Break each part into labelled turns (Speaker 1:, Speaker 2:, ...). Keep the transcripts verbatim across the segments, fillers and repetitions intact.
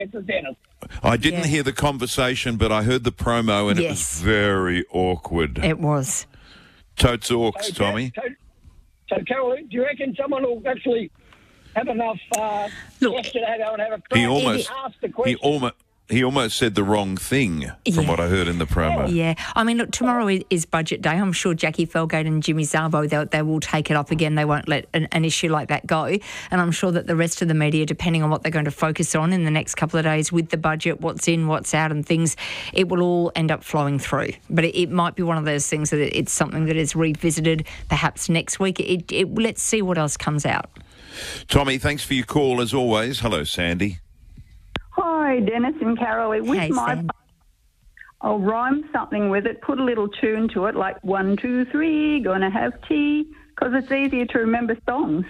Speaker 1: It's a Dennis.
Speaker 2: I didn't
Speaker 3: Yeah.
Speaker 2: hear the conversation, but I heard the promo, and it was
Speaker 3: Yes.
Speaker 2: very awkward.
Speaker 3: It was.
Speaker 2: Totes orcs,
Speaker 1: So,
Speaker 2: Tommy.
Speaker 1: So, so, Carol, do you reckon someone will actually have enough uh,
Speaker 3: Look,
Speaker 1: yesterday to go and have a crack?
Speaker 2: He almost,
Speaker 1: ask the
Speaker 2: he
Speaker 1: question.
Speaker 2: almost, he almost said the wrong thing from
Speaker 3: Yeah.
Speaker 2: what I heard in the promo.
Speaker 3: Yeah. I mean, look, tomorrow is, is budget day. I'm sure Jackie Felgate and Jimmy Zabo, they, they will take it up again. They won't let an, an issue like that go. And I'm sure that the rest of the media, depending on what they're going to focus on in the next couple of days with the budget, what's in, what's out and things, it will all end up flowing through. But it, it might be one of those things that it's something that is revisited perhaps next week. It, it, let's see what else comes out.
Speaker 2: Tommy, thanks for your call as always. Hello, Sandy.
Speaker 4: Hi, Dennis and Carolee. With
Speaker 3: Hey,
Speaker 4: my,
Speaker 3: Sam.
Speaker 4: I'll rhyme something with it, put a little tune to it, like one, two, three, gonna have tea, because it's easier to remember songs.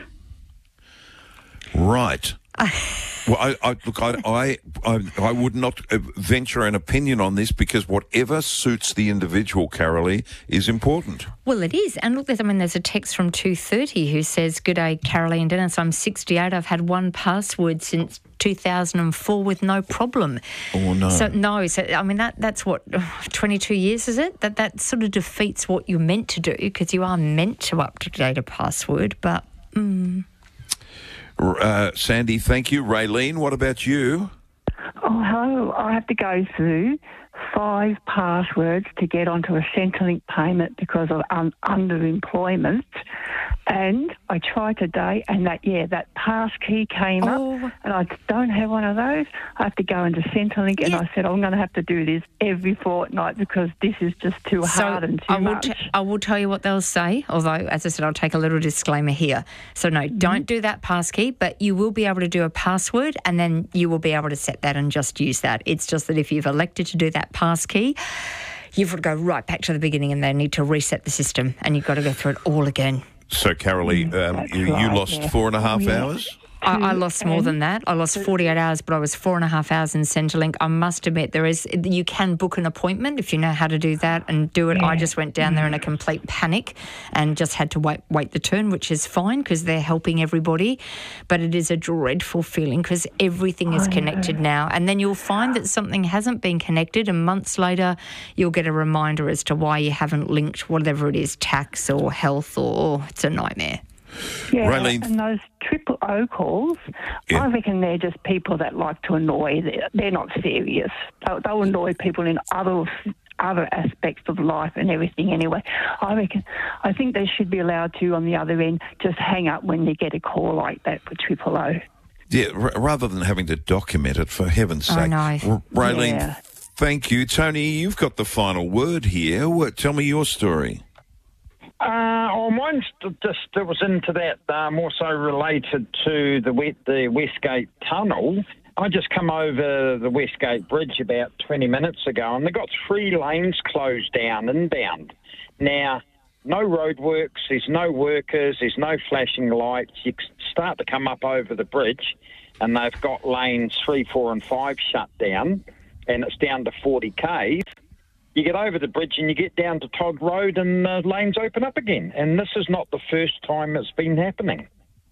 Speaker 2: Right. Well, I, I look, I, I, I, I would not uh, venture an opinion on this because whatever suits the individual, Carolee, is important.
Speaker 3: Well, it is. And look, there's, I mean, there's a text from two thirty who says, "Good day, Carolee and Dennis. I'm sixty-eight. I've had one password since two thousand four with no problem."
Speaker 2: Oh, no.
Speaker 3: So, no. So, I mean, that that's what, twenty-two years, is it? That, that sort of defeats what you're meant to do because you are meant to up-to-date a password, but... Mm.
Speaker 2: Uh, Sandy, thank you. Raylene, what about you?
Speaker 5: Oh, hello. I have to go through five passwords to get onto a Centrelink payment because of um, underemployment. And I tried today, and that, yeah, that pass key came
Speaker 3: Oh.
Speaker 5: up, and I don't have one of those. I have to go into Centrelink, and
Speaker 3: Yeah.
Speaker 5: I said, I'm going to have to do this every fortnight because this is just too hard and too
Speaker 3: I will,
Speaker 5: much.
Speaker 3: t- I will tell you what they'll say, although, as I said, I'll take a little disclaimer here. So, no,
Speaker 5: Mm-hmm.
Speaker 3: don't do that passkey, but you will be able to do a password and then you will be able to set that and just use that. It's just that if you've elected to do that passkey, you've got to go right back to the beginning and they need to reset the system and you've got to go through it all again.
Speaker 2: So, Carolee, um,
Speaker 5: That's
Speaker 2: you, you
Speaker 5: right,
Speaker 2: lost
Speaker 5: yeah.
Speaker 2: four and a half
Speaker 5: Oh, yeah.
Speaker 2: hours?
Speaker 3: I, I lost more than that. I lost forty-eight hours, but I was four and a half hours in Centrelink. I must admit, there is you can book an appointment if you know how to do that and do it. I just went down there in a complete panic and just had to wait wait the turn, which is fine because they're helping everybody. But it is a dreadful feeling because everything is connected now. And then you'll find that something hasn't been connected and months later you'll get a reminder as to why you haven't linked whatever it is, tax or health, or it's a nightmare.
Speaker 5: Yeah,
Speaker 2: Raylene-
Speaker 5: and those triple O calls,
Speaker 2: Yeah.
Speaker 5: I reckon they're just people that like to annoy. They're, they're not serious. They'll, they'll annoy people in other other aspects of life and everything anyway. I reckon, I think they should be allowed to, on the other end, just hang up when they get a call like that for triple O.
Speaker 2: Yeah, r- rather than having to document it, for heaven's
Speaker 3: I
Speaker 2: sake.
Speaker 3: know.
Speaker 2: R- Raylene,
Speaker 5: Yeah.
Speaker 2: thank you. Tony, you've got the final word here. What, tell me your story.
Speaker 6: Uh, oh, mine's just it was into that uh, more so related to the West, the Westgate Tunnel. I just come over the Westgate Bridge about twenty minutes ago, and they've got three lanes closed down inbound. Now, no roadworks, there's no workers, there's no flashing lights. You start to come up over the bridge, and they've got lanes three, four, and five shut down, and it's down to forty k's. You get over the bridge and you get down to Todd Road and the lanes open up again. And this is not the first time it's been happening.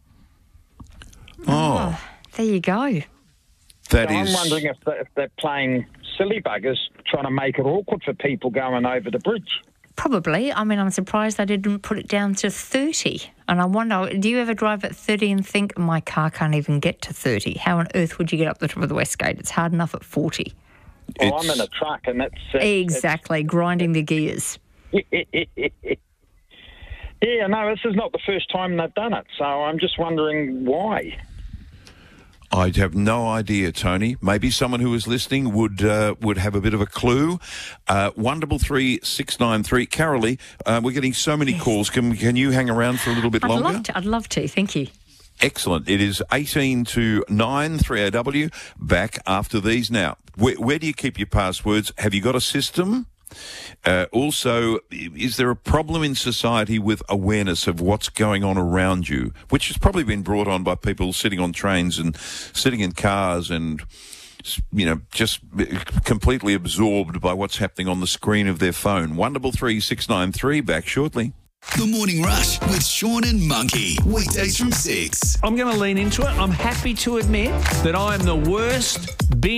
Speaker 2: Oh,
Speaker 3: There you go.
Speaker 2: that
Speaker 6: So
Speaker 2: is...
Speaker 6: I'm wondering if, they, if they're playing silly buggers, trying to make it awkward for people going over the bridge.
Speaker 3: Probably. I mean, I'm surprised they didn't put it down to thirty. And I wonder, do you ever drive at thirty and think, my car can't even get to thirty? How on earth would you get up the top of the Westgate? It's hard enough at forty.
Speaker 6: Well, I'm
Speaker 2: It's-
Speaker 6: in a truck and it's... it's
Speaker 3: Exactly, grinding the gears.
Speaker 6: yeah, no, this is not the first time they've done it. So I'm just wondering why.
Speaker 2: I have no idea, Tony. Maybe someone who is listening would uh, would have a bit of a clue. Uh, one double three six nine three. Carolee, uh, we're getting so many calls. Can can you hang around for a little bit
Speaker 3: I'd
Speaker 2: longer?
Speaker 3: love to. I'd love to. Thank you.
Speaker 2: Excellent. It is eighteen to nine, three A W. Back after these now. Where, where do you keep your passwords? Have you got a system? Uh, also, is there a problem in society with awareness of what's going on around you, which has probably been brought on by people sitting on trains and sitting in cars and, you know, just completely absorbed by what's happening on the screen of their phone? One double three six nine three. Back shortly.
Speaker 7: The Morning Rush with Sean and Monkey. Weekdays from six.
Speaker 8: I'm going to lean into it. I'm happy to admit that I am the worst